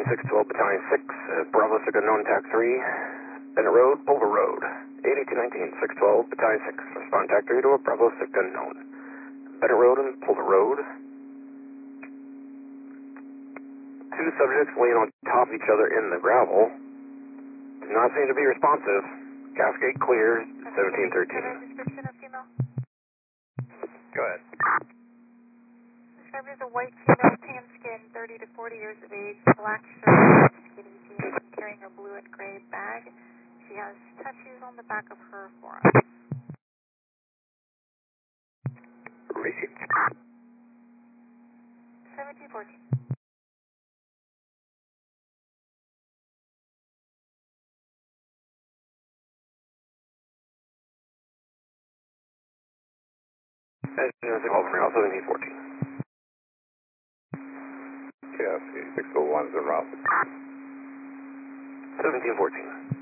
612, Battalion 6, Bravo 6 unknown, TAC 3, Bennett Road, Pulver Road. 8219, 612, Battalion 6, respond TAC 3 to a Bravo 6 unknown. Bennett Road and Pulver Road. Two subjects laying on top of each other in the gravel. Do not seem to be responsive. Cascade clear, 1713. Description of female? Go ahead. Described as a white female, tan skin, 30 to 40 years of age, black shirt, skinny jeans, carrying a blue and gray bag. She has tattoos on the back of her forearm. Received. 1714. Call from Route 1714. Yes, 601's en route. 1714.